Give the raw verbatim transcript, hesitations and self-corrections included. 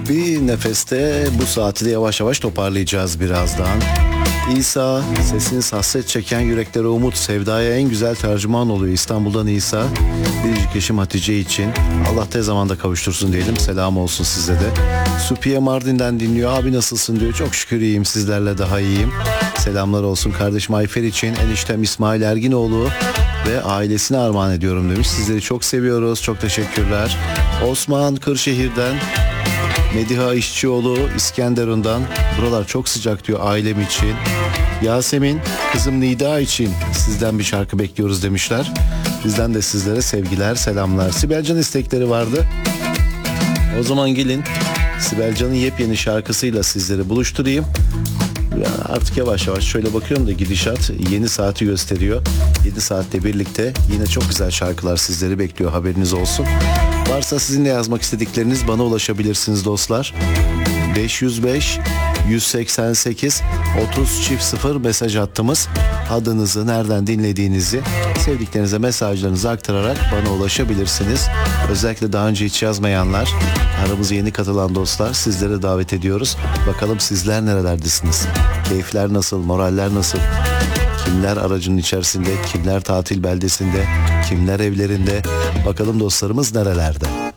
Bir nefeste bu saati de yavaş yavaş toparlayacağız birazdan. İsa, sesiniz hasret çeken yüreklere umut, sevdaya en güzel tercüman oluyor. İstanbul'dan İsa, biricik eşim Hatice için. Allah tez zamanda kavuştursun diyelim. Selam olsun size de. Supiye Mardin'den dinliyor. Abi nasılsın diyor. Çok şükür iyiyim, sizlerle daha iyiyim. Selamlar olsun kardeşim Ayfer için. Eniştem İsmail Erginoğlu ve ailesine armağan ediyorum demiş. Sizleri çok seviyoruz. Çok teşekkürler. Osman Kırşehir'den, Mediha İşçioğlu İskenderun'dan, buralar çok sıcak diyor ailem için. Yasemin, kızım Nida için sizden bir şarkı bekliyoruz demişler. Bizden de sizlere sevgiler, selamlar. Sibelcan istekleri vardı. O zaman gelin Sibelcan'ın yepyeni şarkısıyla sizleri buluşturayım. Ya artık yavaş yavaş şöyle bakıyorum da gidişat yeni saati gösteriyor. yedi saatte birlikte yine çok güzel şarkılar sizleri bekliyor, haberiniz olsun. Varsa sizin de yazmak istedikleriniz, bana ulaşabilirsiniz dostlar. beş yüz beş yüz seksen sekiz otuz çift sıfır mesaj hattımız. Adınızı, nereden dinlediğinizi, sevdiklerinize mesajlarınızı aktararak bana ulaşabilirsiniz. Özellikle daha önce hiç yazmayanlar, aramıza yeni katılan dostlar, sizlere davet ediyoruz. Bakalım sizler nerelerdesiniz? Keyifler nasıl? Moraller nasıl? Kimler aracının içerisinde? Kimler tatil beldesinde? Kimler evlerinde? Bakalım dostlarımız nerelerde?